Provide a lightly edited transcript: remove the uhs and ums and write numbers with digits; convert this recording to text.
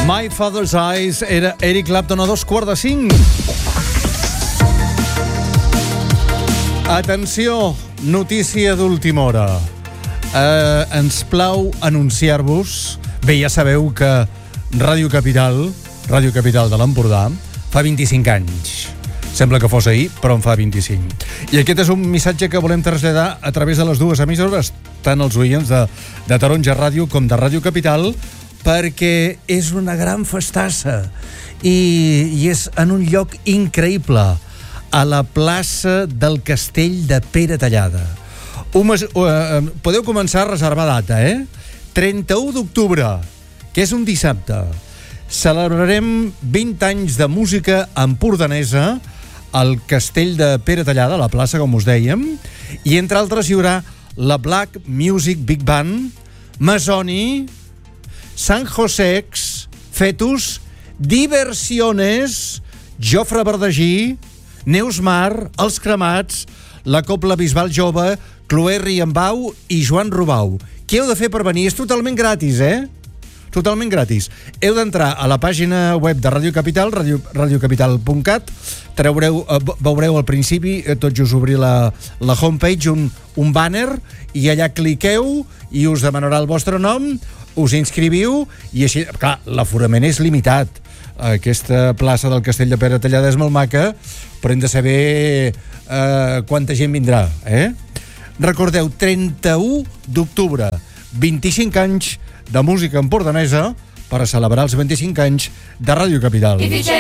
My Father's Eyes era Eric Clapton a 4:45. Atenció, notícia d'última hora. Ens plau anunciar-vos. Bé, ja sabeu que Ràdio Capital de l'Empordà, fa 25 anys. Sembla que fos ahir, però en fa 25. I aquest és un missatge que volem traslladar a través de les dues emissores, tant els oients de Taronja Ràdio com de Ràdio Capital, perquè és una gran festassa i és en un lloc increïble, a la plaça del Castell de Pere Tallada. Podeu començar a reservar data, 31 d'octubre, que és un dissabte. Celebrarem 20 anys de música empordanesa al Castell de Pere Tallada, a la plaça, com us dèiem, i entre altres hi haurà la Black Music Big Band, Masoni, San Josex, Fetus, Diversiones, Jofre Verdagí, Neus Mar, Els Cremats, la Cobla Bisbal Jove, Chloé Riambau i Joan Rubau. Què heu de fer per venir? És totalment gratis, Totalment gratis. Heu d'entrar a la pàgina web de Ràdio Capital, radiocapital.cat, veureu al principi, tot just obrir la homepage, un banner, i allà cliqueu i us demanarà el vostre nom, us inscriviu, i així, clar, l'aforament és limitat. Aquesta plaça del Castell de Pere Tallada és molt maca, però hem de saber quanta gent vindrà, Recordeu, 31 d'octubre, 25 anys de música empordanesa per a celebrar els 25 anys de Ràdio Capital.